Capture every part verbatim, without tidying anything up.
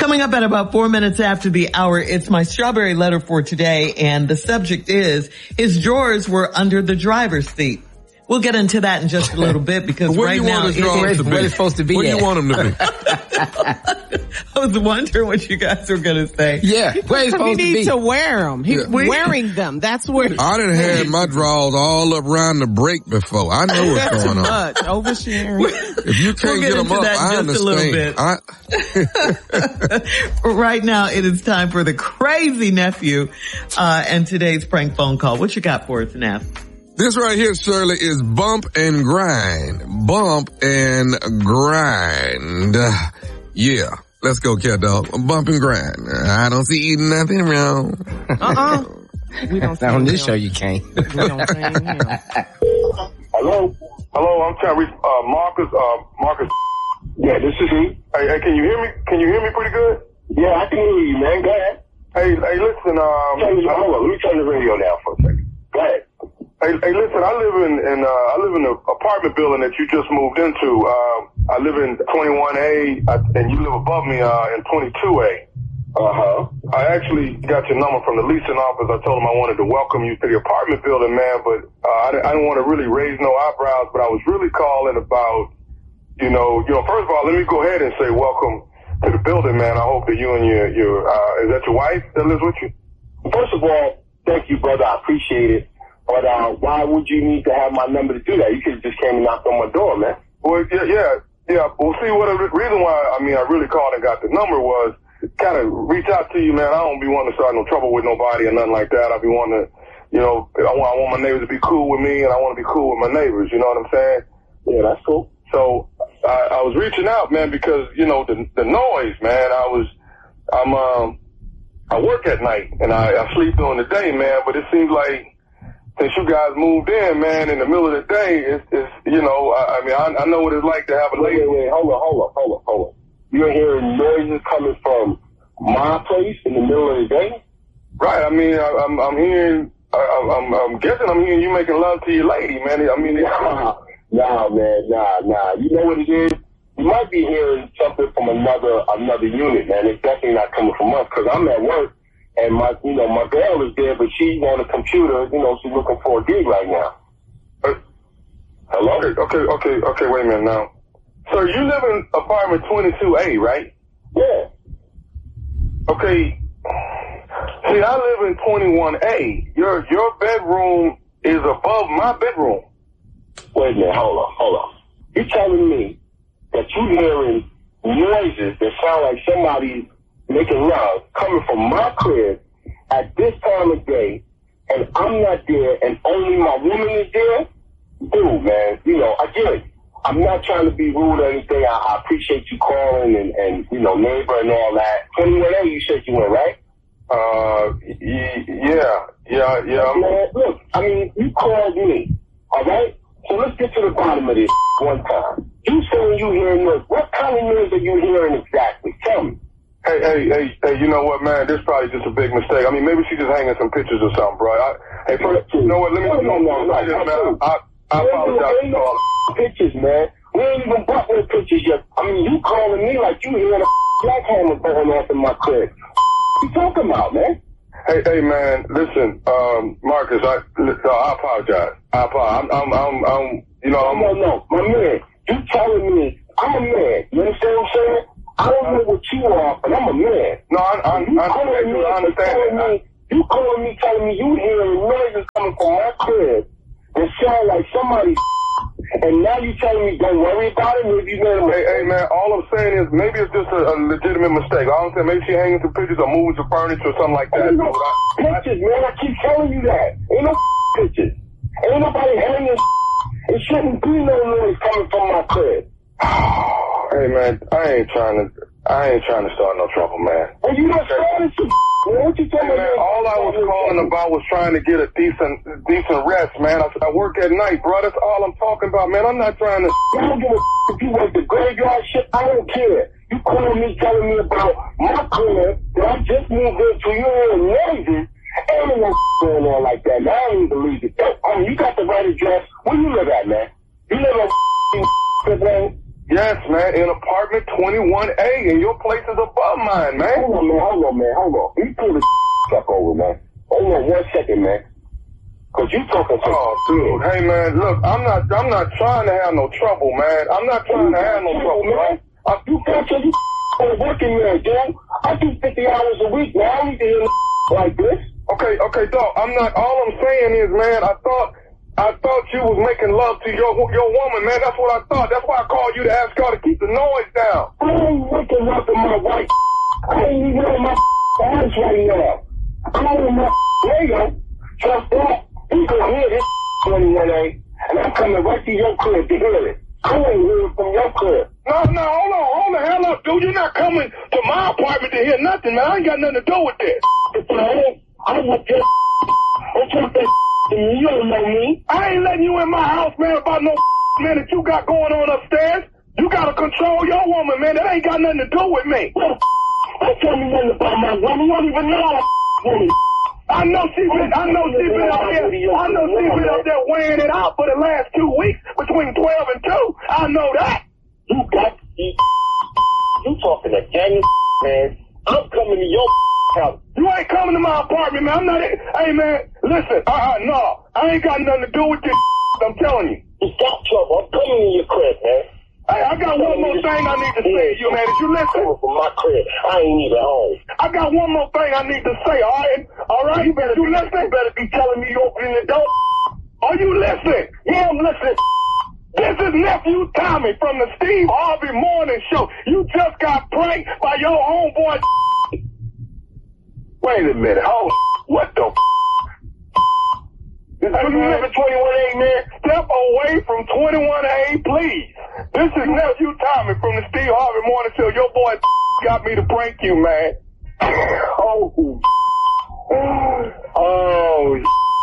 Coming up at about four minutes after the hour, it's my strawberry letter for today, and the subject is, his drawers were under the driver's seat. We'll get into that in just a little bit because where right you now want his drawers to be? Where it's supposed to be Where at? you want them to be? I was wondering what you guys were going to say. Yeah, where it's He supposed to be. needs to wear them. He's Yeah. wearing them. That's where. I done had my drawers all up around the break before. I know what's That's too going on. much. Oversharing. If you can't We'll get get them into up, that I in just a little understand. bit. I, Right now, it is time for the crazy nephew uh and today's prank phone call. What you got for us, Neff? this right here, Shirley, is bump and grind. Bump and grind. Yeah. Let's go, cat dog. Bump and grind. I don't see nothing wrong. Uh-uh. We don't say On this him. show, you can't. We don't say him. Hello? Hello, I'm trying to reach, uh, Marcus, uh, Marcus. Yeah, this is he. Hey, hey, can you hear me? Can you hear me pretty good? Yeah, I can hear you, man. Go ahead. Hey, hey, listen, um... Turn the, hold on, let me turn the radio down for a second. Go ahead. Hey, hey, listen, I live in, in, uh, I live in an apartment building that you just moved into. Um, I live in twenty-one A, and you live above me, uh, in twenty-two A. Uh-huh. I actually got your number from the leasing office. I told them I wanted to welcome you to the apartment building, man, but, uh, I, I didn't want to really raise no eyebrows, but I was really calling about, you know, you know, first of all, let me go ahead and say welcome to the building, man. I hope that you and your, your, uh, is that your wife that lives with you? First of all, thank you, brother. I appreciate it. But, uh, why would you need to have my number to do that? You could have just came and knocked on my door, man. Well, yeah, yeah, yeah. Well, see, what the reason why, I mean, I really called and got the number was kind of reach out to you, man. I don't be wanting to start no trouble with nobody or nothing like that. I be wanting to, you know, I want, I want my neighbors to be cool with me and I want to be cool with my neighbors. You know what I'm saying? Yeah, that's cool. So I, I was reaching out, man, because, you know, the, the noise, man, I was, I'm, um, I work at night and I, I sleep during the day, man, but it seems like since you guys moved in, man, in the middle of the day, it's, it's you know, I, I mean, I, I know what it's like to have a lady. Wait, wait, wait, hold on, hold on, hold on, hold on. You're hearing noises coming from my place in the middle of the day? Right, I mean, I, I'm, I'm hearing, I, I'm, I'm guessing I'm hearing you making love to your lady, man. I mean, nah, nah, man, nah, nah. You know what it is? You might be hearing something from another, another unit, man. It's definitely not coming from us, because I'm at work. And my, you know, my girl is there, but she's on the computer. You know, she's looking for a gig right now. Uh, hello? Okay, okay, okay, okay, wait a minute now. Sir, you live in apartment twenty-two A, right? Yeah. Okay. See, I live in twenty-one A. Your, your bedroom is above my bedroom. Wait a minute, hold on, hold on. You're telling me that you're hearing noises that sound like somebody making love coming from my crib at this time of day, and I'm not there, and only my woman is there? Dude, man, you know, again, I'm not trying to be rude or anything. I, I appreciate you calling and, and, you know, neighbor and all that. twenty-one A, you said you went, right? Uh, y- yeah, yeah, yeah. Man, look, I mean, you called me, all right? So let's get to the bottom of this one time. You saying you hearing noise. What kind of noise are you hearing exactly? Tell me. Hey, hey, hey, hey, you know what, man? This is probably just a big mistake. I mean, maybe she's just hanging some pictures or something, bro. I, hey, first, you know what? Let me, no, no, no, no, I, just, man, I, I apologize. Ain't no pictures, man. We ain't even bought no pictures yet. I mean, you calling me like you hearing a jackhammer going off in my crib. What you talking about, man? Hey, hey, man, listen, um, Marcus, I, I apologize. I apologize. I'm, I'm, I'm, I'm you know, I'm... No, no, my man, you telling me I'm a man. You understand what I'm saying? I don't know what you are, but I'm a man. No, I, I, you I, calling me, I understand calling me, You calling me, telling me you hearing noises coming from my crib that sound like somebody, and now you telling me don't worry about it? Maybe you made a mistake. Hey, hey, man, all I'm saying is maybe it's just a, a legitimate mistake. All I'm saying, maybe she hanging some pictures or moving some furniture or something like that. Ain't no I, pictures, man. I keep telling you that. Ain't no pictures. Ain't nobody hanging. It shouldn't be no noise coming from my crib. Hey, man, I ain't trying to, I ain't trying to start no trouble, man. Well, you not starting some man. What you telling me? All I was calling about was trying to get a decent, decent rest, man. I, I work at night, bro. That's all I'm talking about, man. I'm not trying to. I don't give a if you work the graveyard shit. I don't care. You calling me, telling me about my crib that I just moved into. You ain't noises. Ain't no going on like that, man. I don't even believe it. I mean, you got the right address. Where you live at, man? You live on man? Yes, man, in apartment twenty-one A, and your place is above mine, man. Hold on, man, hold on, man, hold on. You pull the truck over, man. Hold on one second, man. Cause you talking some Oh, dude, hey, man, look, I'm not, I'm not trying to have no trouble, man. I'm not trying to have no trouble, man. I, you can't tell you working there, dude. I do fifty hours a week, man. I don't need to hear like this. Okay, okay, dog, I'm not, all I'm saying is, man, I thought, I thought you was making love to your your woman, man. That's what I thought. That's why I called you to ask y'all to keep the noise down. I ain't making love to my wife. I ain't even on my ass right now. I'm on my nigga. Trust that. You can hear this twenty-one A, and I'm coming right to your crib to hear it. I ain't hearing from your crib. No, no, hold on, hold the hell up, dude. You're not coming to my apartment to hear nothing, man. I ain't got nothing to do with this. I want your don't talk that to me. You don't know me. I ain't letting you in my house, man, about no man that you got going on upstairs. You gotta control your woman, man. That ain't got nothing to do with me. Don't tell me nothing about my woman. You don't even know that woman. I know she been, I know she been up there, I know she been up there weighing it out for the last two weeks between twelve and two. I know that. You got you, you talking to Daniel, man. I'm coming to your house. You ain't coming to my apartment, man. I'm not, hey, man, listen, uh-uh, no. I ain't got nothing to do with this. I'm telling you. It's got trouble. I'm coming to your crib, man. Hey, I got one more thing I need to say to you, man. Did you listen? From my crib. I ain't even home. I got one more thing I need to say, all right? All right? You better, you listen? You better be telling me you opening the door. Are you listening? Yeah, I'm listening. This is Nephew Tommy from the Steve Harvey Morning Show. You just got pranked by your homeboy. Wait a minute. Oh, what the This is you live at twenty-one A, man. Step away from twenty-one A, please. This is Nephew Tommy from the Steve Harvey Morning Show. Your boy got me to prank you, man. Oh. Oh.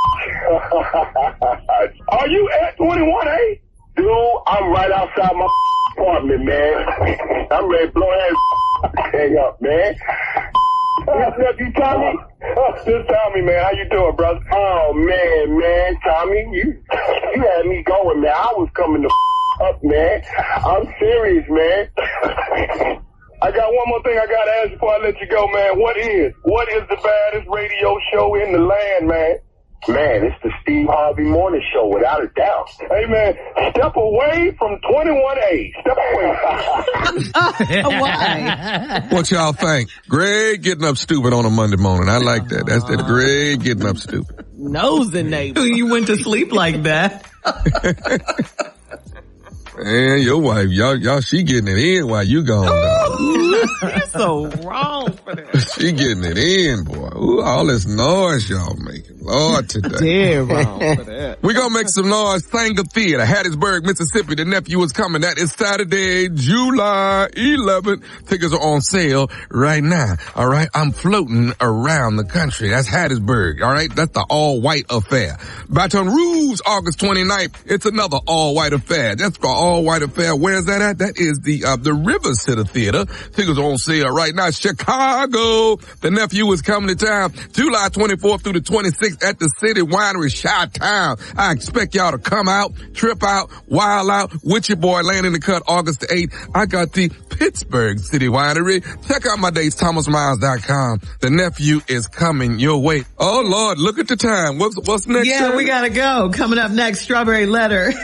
Are you at twenty-one A? Dude, I'm right outside my apartment, man. I'm ready to blow that hang up, man. This Nephew Tommy? This Tommy, man. How you doing, brother? Oh, man, man. Tommy, you, you had me going, man. I was coming to up, man. I'm serious, man. I got one more thing I got to ask before I let you go, man. What is, what is the baddest radio show in the land, man? Man, it's the Steve Harvey Morning Show, without a doubt. Hey, man, step away from twenty-one A. Step away. Why? What y'all think? Greg getting up stupid on a Monday morning. I like that. That's that Greg getting up stupid. Nosy neighbor. You went to sleep like that. Man, your wife, y'all, y'all, she getting it in while you gone. You're so wrong for that. She getting it in, boy. Ooh, all this noise y'all making. Lord, today. Dead wrong for that. We're gonna make some noise. Sanger Theater, Hattiesburg, Mississippi. The Nephew is coming. That is Saturday, July eleventh. Tickets are on sale right now. All right. I'm floating around the country. That's Hattiesburg. All right. That's the all-white affair. Baton Rouge, August twenty-ninth. It's another all-white affair. That's the all-white affair. Where's that at? That is the, uh, the River City Theater. Tickets are on sale right now. Chicago. The Nephew is coming to town July twenty-fourth through the twenty-sixth at the City Winery, Chi-Town. I expect y'all to come out, trip out, wild out with your boy, Land in the Cut, August the eighth. I got the Pittsburgh City Winery. Check out my dates, thomas miles dot com. The Nephew is coming your way. Oh Lord, look at the time. What's, what's next? Yeah, Shirley? we gotta go. Coming up next, Strawberry Letter.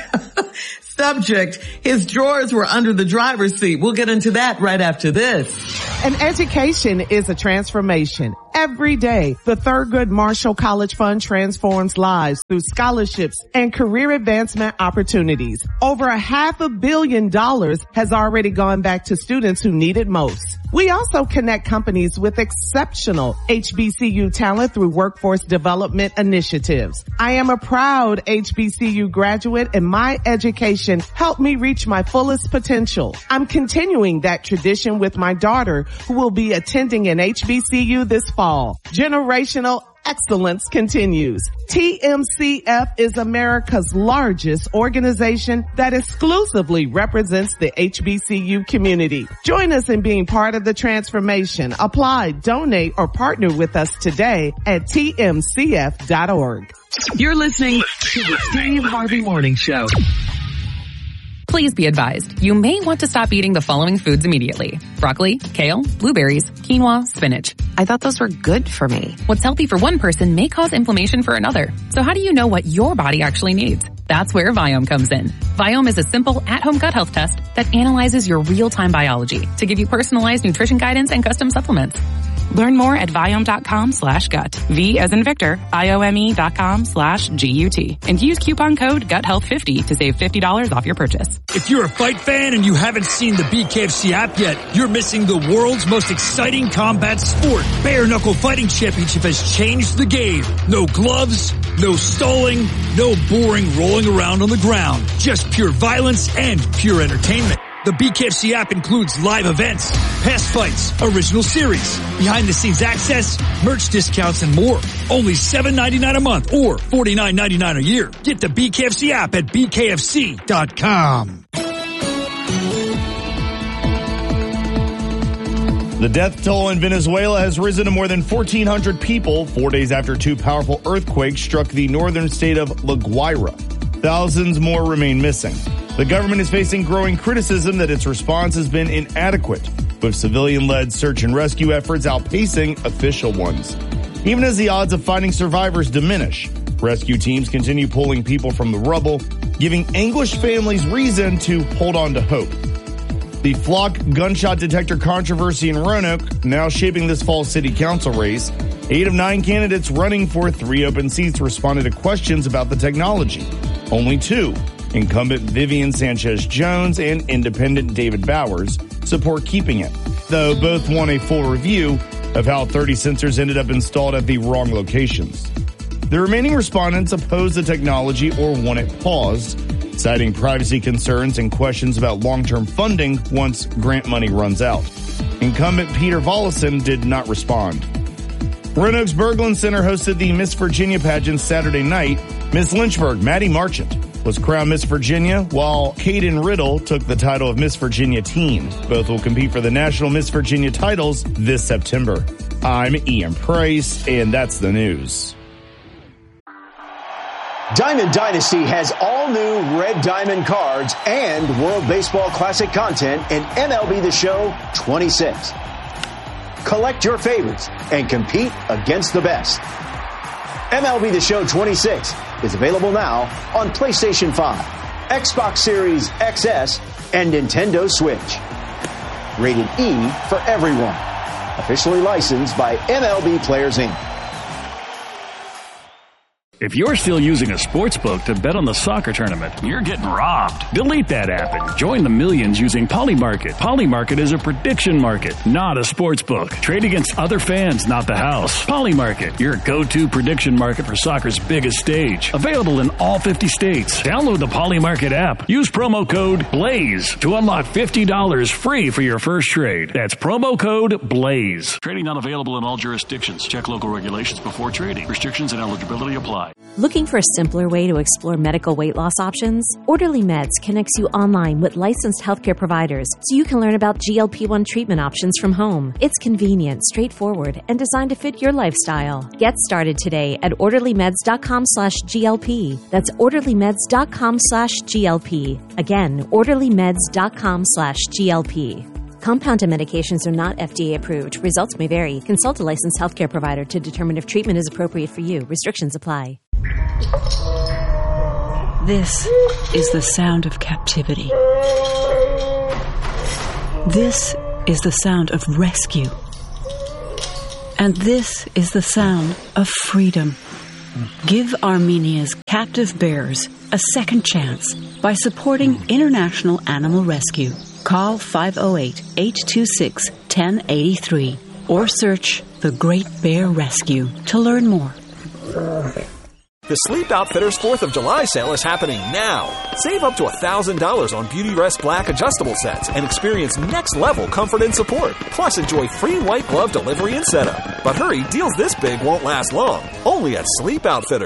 Subject, his drawers were under the driver's seat. We'll get into that right after this. An education is a transformation. Every day, the Thurgood Marshall College Fund transforms lives through scholarships and career advancement opportunities. Over a half a billion dollars has already gone back to students who need it most. We also connect companies with exceptional H B C U talent through workforce development initiatives. I am a proud H B C U graduate, and my education helped me reach my fullest potential. I'm continuing that tradition with my daughter, who will be attending an H B C U this fall. Generational excellence continues. T M C F is America's largest organization that exclusively represents the H B C U community. Join us in being part of the transformation. Apply, donate, or partner with us today at T M C F dot org. You're listening to the Steve Harvey Morning Show. Please Please be advised, you may want to stop eating the following foods immediately. Broccoli, kale, blueberries, quinoa, spinach. I thought those were good for me. What's healthy for one person may cause inflammation for another. So how do you know what your body actually needs? That's where Viome comes in. Viome is a simple at-home gut health test that analyzes your real-time biology to give you personalized nutrition guidance and custom supplements. Learn more at Viome.com slash gut. V as in Victor, I-O-M-E dot com slash G-U-T. And use coupon code gut health fifty to save fifty dollars off your purchase. If you're a fight fan and you haven't seen the B K F C app yet, you're missing the world's most exciting combat sport. Bare Knuckle Fighting Championship has changed the game. No gloves, no stalling, no boring rolling around on the ground. Just pure violence and pure entertainment. The B K F C app includes live events, past fights, original series, behind-the-scenes access, merch discounts, and more. Only seven ninety-nine a month or forty-nine ninety-nine a year. Get the B K F C app at B K F C dot com. The death toll in Venezuela has risen to more than fourteen hundred people, four days after two powerful earthquakes struck the northern state of La Guaira. Thousands more remain missing. The government is facing growing criticism that its response has been inadequate, with civilian-led search and rescue efforts outpacing official ones. Even as the odds of finding survivors diminish, rescue teams continue pulling people from the rubble, giving anguished families reason to hold on to hope. The Flock gunshot detector controversy in Roanoke now shaping this fall's city council race. Eight of nine candidates running for three open seats responded to questions about the technology. Only two, incumbent Vivian Sanchez-Jones and independent David Bowers, support keeping it, though both want a full review of how thirty sensors ended up installed at the wrong locations. The remaining respondents oppose the technology or want it paused, citing privacy concerns and questions about long-term funding once grant money runs out. Incumbent Peter Volleson did not respond. Roanoke's Berglund Center hosted the Miss Virginia pageant Saturday night. Miss Lynchburg, Maddie Marchant, was crowned Miss Virginia, while Caden Riddle took the title of Miss Virginia Teen. Both will compete for the national Miss Virginia titles this September. I'm Ian Price, and that's the news. Diamond Dynasty has all new Red Diamond cards and World Baseball Classic content in M L B The Show twenty-six. Collect your favorites and compete against the best. M L B The Show twenty-six is available now on PlayStation five, Xbox Series X S, and Nintendo Switch. Rated E for everyone. Officially licensed by M L B Players Incorporated. If you're still using a sportsbook to bet on the soccer tournament, you're getting robbed. Delete that app and join the millions using Polymarket. Polymarket is a prediction market, not a sportsbook. Trade against other fans, not the house. Polymarket, your go-to prediction market for soccer's biggest stage. Available in all fifty states. Download the Polymarket app. Use promo code BLAZE to unlock fifty dollars free for your first trade. That's promo code BLAZE. Trading not available in all jurisdictions. Check local regulations before trading. Restrictions and eligibility apply. Looking for a simpler way to explore medical weight loss options? Orderly Meds connects you online with licensed healthcare providers so you can learn about G L P one treatment options from home. It's convenient, straightforward, and designed to fit your lifestyle. Get started today at orderlymeds.com slash GLP. That's orderlymeds.com slash GLP. Again, orderlymeds.com slash GLP. Compounded medications are not F D A approved. Results may vary. Consult a licensed healthcare provider to determine if treatment is appropriate for you. Restrictions apply. This is the sound of captivity. This is the sound of rescue. And this is the sound of freedom. Give Armenia's captive bears a second chance by supporting International Animal Rescue. Call five oh eight, eight two six, one oh eight three or search The Great Bear Rescue to learn more. The Sleep Outfitters fourth of July sale is happening now. Save up to one thousand dollars on Beautyrest Black adjustable sets and experience next-level comfort and support. Plus, enjoy free white glove delivery and setup. But hurry, deals this big won't last long. Only at Sleep Outfitters.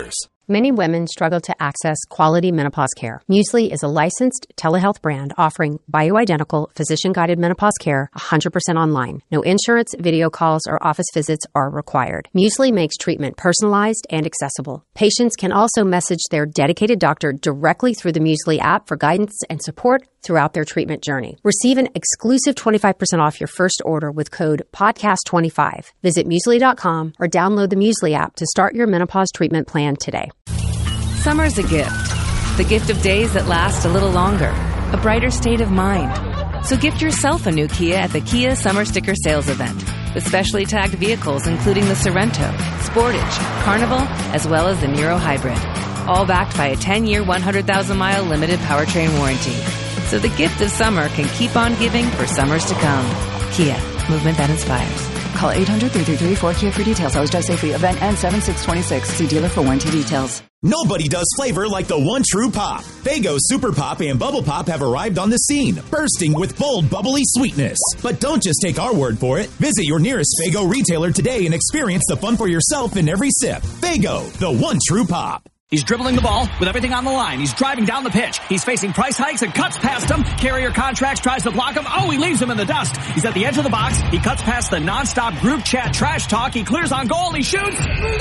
Many women struggle to access quality menopause care. Muesli is a licensed telehealth brand offering bioidentical, physician-guided menopause care one hundred percent online. No insurance, video calls, or office visits are required. Muesli makes treatment personalized and accessible. Patients can also message their dedicated doctor directly through the Muesli app for guidance and support throughout their treatment journey. Receive an exclusive twenty-five percent off your first order with code podcast twenty-five. Visit Muesli dot com or download the Muesli app to start your menopause treatment plan today. Summer's a gift. The gift of days that last a little longer. A brighter state of mind. So gift yourself a new Kia at the Kia Summer Sticker Sales Event. With specially tagged vehicles including the Sorento, Sportage, Carnival, as well as the Niro Hybrid. All backed by a ten-year, one hundred thousand mile limited powertrain warranty. So the gift of summer can keep on giving for summers to come. Kia, movement that inspires. Call eight hundred, three three three, four K I A for details. Always drive safely. Event ends seven six twenty-six. See dealer for warranty details. Nobody does flavor like the one true pop. Faygo Super Pop and Bubble Pop have arrived on the scene, bursting with bold, bubbly sweetness. But don't just take our word for it. Visit your nearest Faygo retailer today and experience the fun for yourself in every sip. Faygo, the one true pop. He's dribbling the ball with everything on the line. He's driving down the pitch. He's facing price hikes and cuts past him. Carrier Contracts tries to block him. Oh, he leaves him in the dust. He's at the edge of the box. He cuts past the nonstop group chat trash talk. He clears on goal. He shoots.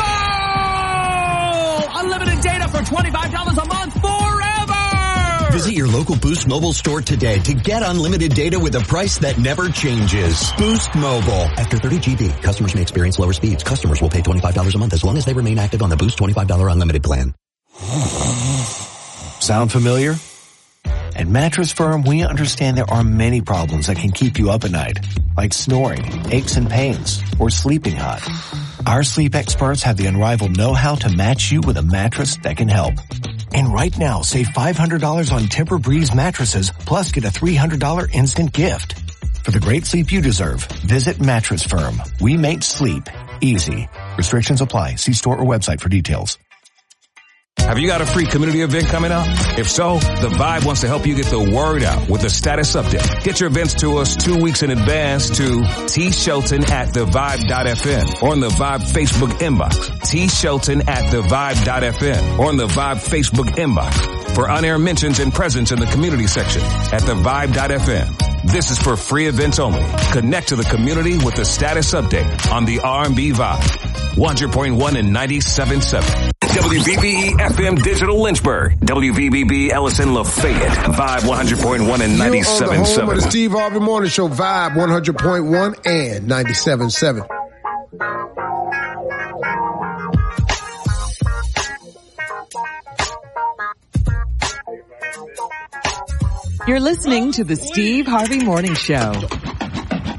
Goal! Unlimited data for twenty-five dollars a month forever! Visit your local Boost Mobile store today to get unlimited data with a price that never changes. Boost Mobile. After thirty gigabytes, customers may experience lower speeds. Customers will pay twenty-five dollars a month as long as they remain active on the Boost twenty-five dollars unlimited plan. Sound familiar? At Mattress Firm, we understand there are many problems that can keep you up at night, like snoring, aches and pains, or sleeping hot. Our sleep experts have the unrivaled know-how to match you with a mattress that can help. And right now, save five hundred dollars on Tempur-Breeze mattresses, plus get a three hundred dollars instant gift. For the great sleep you deserve, visit Mattress Firm. We make sleep easy. Restrictions apply. See store or website for details. Have you got a free community event coming up? If so, The Vibe wants to help you get the word out with a status update. Get your events to us two weeks in advance to T Shelton at the vibe dot f m or on the Vibe Facebook inbox. T Shelton at the vibe dot f m or on the Vibe Facebook inbox for on-air mentions and presence in the community section at the vibe dot f m. This is for free events only. Connect to the community with the status update on the R and B Vibe. one hundred point one and ninety-seven point seven. W V B E F M Digital Lynchburg. W V B B Ellison Lafayette. Vibe one hundred point one and ninety-seven point seven. You're on the home of the Steve Harvey Morning Show. Vibe one hundred point one and ninety-seven point seven. You're listening to the Steve Harvey Morning Show.